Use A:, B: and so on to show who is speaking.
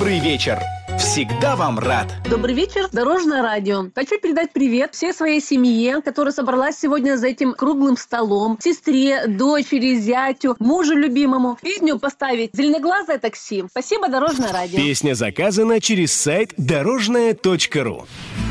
A: Добрый вечер. Всегда вам рад.
B: Добрый вечер, Дорожное радио. Хочу передать привет всей своей семье, которая собралась сегодня за этим круглым столом. Сестре, дочери, зятю, мужу любимому. Песню поставить «Зеленоглазое такси». Спасибо, Дорожное радио.
A: Песня заказана через сайт дорожное.ру.